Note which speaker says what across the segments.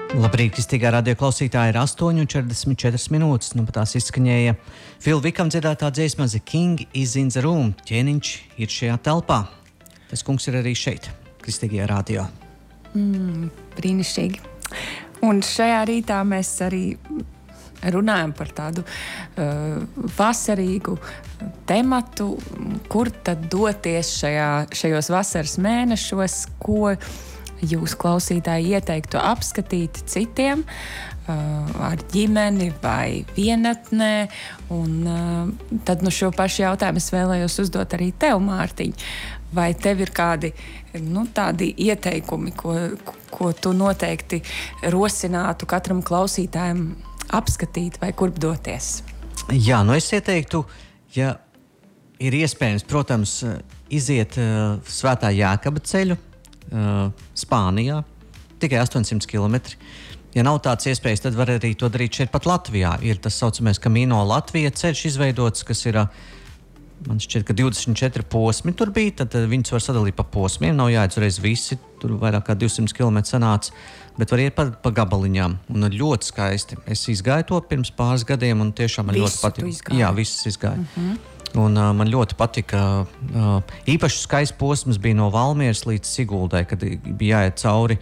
Speaker 1: Labrīt, kristīgā radio klausītāji, ir 8:44 minūtes. Nu, pat tās izskanēja Phil Wickham dziedātā dziesma The King is in the room. Ķēniņš ir šajā telpā. Tas kungs ir arī šeit, kristīgajā radio.
Speaker 2: Brīnišķīgi. Un šajā rītā mēs arī runājam par tādu vasarīgu tematu, kur tad doties šajos vasaras mēnešos, ko jūs klausītāji ieteiktu apskatīt citiem ar ģimeni vai vienatnē. Un tad šo pašu jautājumu es vēlējos uzdot arī tev, Mārtiņ. Vai tev ir kādi tādi ieteikumi, ko tu noteikti rosinātu katram klausītājam apskatīt vai kurp doties?
Speaker 1: Jā, es ieteiktu, ja ir iespējams, protams, iziet Svētā Jēkaba ceļu Spānijā, tikai 800 km. Ja nav tāds iespējas, tad var arī to darīt šeit pat Latvijā. Ir tas saucamais Camino Latvija ceļš izveidots, kas ir, man šķiet, ka 24 posmi tur bija, tad viņus var sadalīt pa posmiem, nav jāiet uzreiz visi, tur vairāk kā 200 km sanāca, bet var iet pa gabaliņām, un ļoti skaisti. Es izgāju to pirms pāris gadiem, un tiešām man ļoti patika. Jā, visus izgāju. Un man ļoti patika, īpaši skaists posms bija no Valmieras līdz Siguldai, kad bija jāiet cauri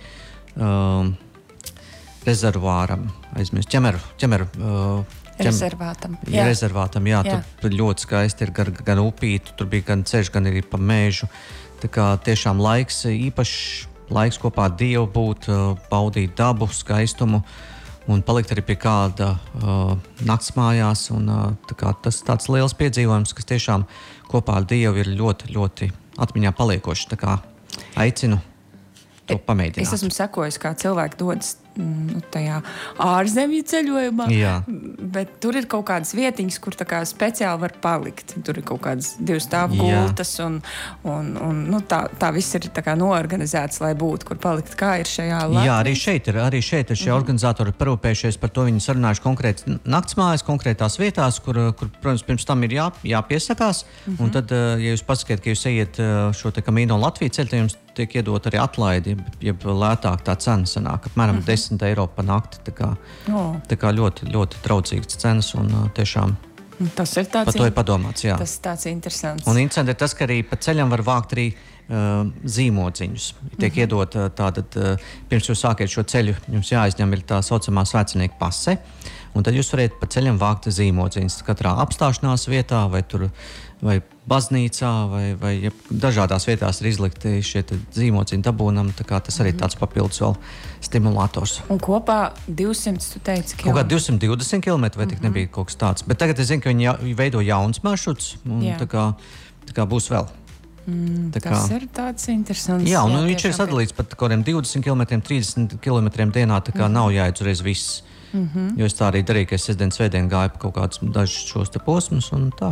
Speaker 1: rezervāram, ķemeru rezervātam, jā. Tur ļoti skaisti ir gan upīti, tur bija gan ceļš, gan arī pa mēžu. Tā kā tiešām īpašs laiks kopā ar Dievu būt, baudīt dabu, skaistumu un palikt arī pie kāda naktsmājās. Un, tas tāds liels piedzīvojums, kas tiešām kopā ar Dievu ir ļoti, ļoti atmiņā paliekošs. Tā kā aicinu to pamēģināt.
Speaker 2: Es esmu sekojis, kā cilvēki dodas tajā ārzemju ceļojumā, bet tur ir kaut kādas vietiņas, kur speciāli var palikt. Tur ir kaut kādas 2 stāvu gultas un tā viss ir noorganizēts, lai būtu, kur palikt. Kā ir šajā Latvijas?
Speaker 1: Jā, arī šeit ir šie organizatori parūpējušies par to. Viņi sarunājuši konkrēti naktsmājas, konkrētās vietās, kur, protams, pirms tam ir jāpiesakās. Un tad, ja jūs pasakiet, ka jūs ejiet šo te Camino Latviju ceļu, tad jums tiek iedot arī atlaidi, jeb lētāk tā cena sanāk, apmēram 10 eiro pa nakti. Tā kā ļoti, ļoti draudzīgas cenas un tiešām
Speaker 2: tas ir tāds,
Speaker 1: par to ir padomāts. Jā.
Speaker 2: Tas tāds interesants.
Speaker 1: Un interesanti ir tas, ka arī pa ceļam var vākt arī zīmodziņus. Tiek iedot tātad, pirms jūs sākiet šo ceļu, jums jāizņem ir tā saucamā svētcenieku pase, un tad jūs varat pa ceļam vākt zīmodziņus. Katrā apstāšanās vietā vai baznīcā vai dažādās vietās ir izlikti šie zīmodziņu dabūnam, tā kā tas arī tāds papildus vēl stimulators.
Speaker 2: Un kopā 200, tu teici,
Speaker 1: kilometri? Kaut kā 220 km vai tik nebija kaut kas tāds. Bet tagad es zinu, ka viņi veido jauns maršruts, un tā kā būs vēl.
Speaker 2: Tas ir tāds interesants.
Speaker 1: Jā, un viņš ir sadalīts pat kādiem 20 km, 30 km dienā, tā kā nav jāiet uzreiz viss. Jo es tā arī darīju, ka es sestdien, svētdien gāju pa kaut kādus dažus šos te posmus un tā.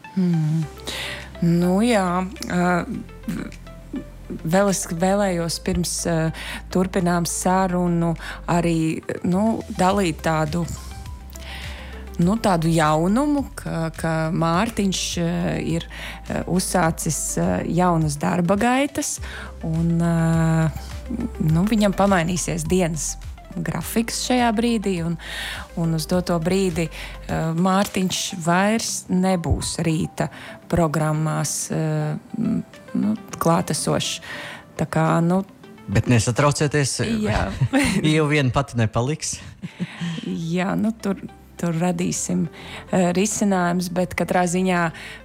Speaker 2: Vēl es vēlējos pirms turpinām sarunu arī dalīt tādu jaunumu, ka Mārtiņš ir uzsācis jaunas darba gaitas un viņam pamainīsies dienas grafiks šajā brīdī, un uz doto brīdi Mārtiņš vairs nebūs rīta programmās klātesošs. Tā kā,
Speaker 1: Bet nesatraucieties, jau vien pati nepaliks.
Speaker 2: Jā, tur radīsim risinājums, bet katrā ziņā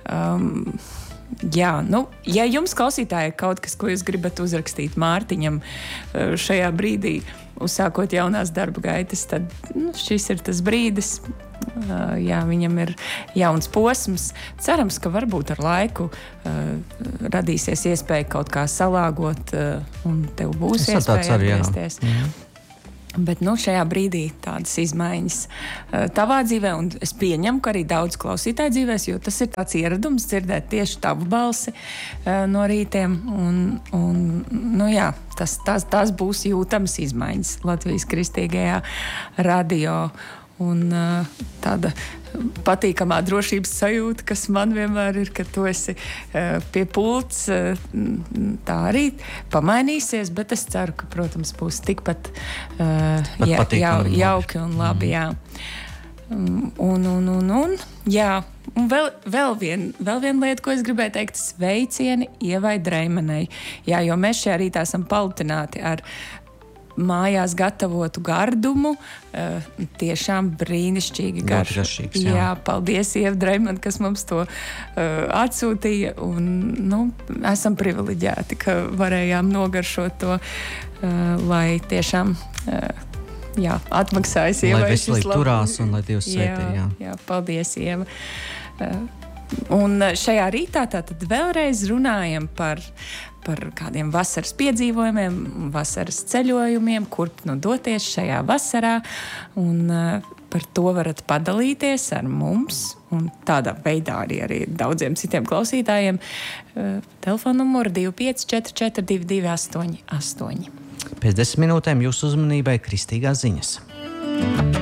Speaker 2: ja jums, klausītāji, ir kaut kas, ko jūs gribat uzrakstīt Mārtiņam šajā brīdī, uzsākot jaunās darba gaitas, tad šis ir tas brīdis. Viņam ir jauns posms. Cerams, ka varbūt ar laiku radīsies iespēja kaut kā salāgot, un tev būs iespēja atgriezties. Bet šajā brīdī tādas izmaiņas tavā dzīvē, un es pieņemu, ka arī daudz klausītāju dzīvēs, jo tas ir tāds ieradums dzirdēt tieši tavu balsi no rītiem. Tas būs jūtamas izmaiņas Latvijas kristīgajā radio. un tāda patīkamā drošības sajūta, kas man vienmēr ir, ka tu esi pie pults, tā arī pamainīsies, bet es ceru, ka, protams, būs tikpat jauki un labi, jā. Jā, un vēl viena lieta, ko es gribēju teikt, sveicieni Ievai Dreimanai. Jā, jo mēs šajā rītā esam palutināti ar mājās gatavotu gardumu, tiešām brīnišķīgi garš. Jā, paldies Ieva Dreiman, kas mums to atsūtīja, un esam privileģēti, ka varējām nogaršot to, lai tiešām atmaksājas Ievai.
Speaker 1: Lai veselīgi turās un lai Dievs svētī.
Speaker 2: Jā, paldies Ieva. Un šajā rītā tātad vēlreiz runājam par kādiem vasaras piedzīvojumiem, vasaras ceļojumiem, kur doties šajā vasarā, un par to varat padalīties ar mums, un tādā veidā arī daudziem citiem klausītājiem. Telefona numuru 2544 2288.
Speaker 1: Pēc 10 minūtēm jūsu uzmanībai kristīgās ziņas.